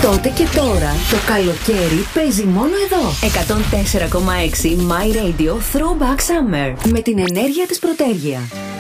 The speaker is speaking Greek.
Τότε και τώρα το καλοκαίρι παίζει μόνο εδώ. 104,6 My Radio Throwback Summer με την ενέργεια της Πρωτέργεια.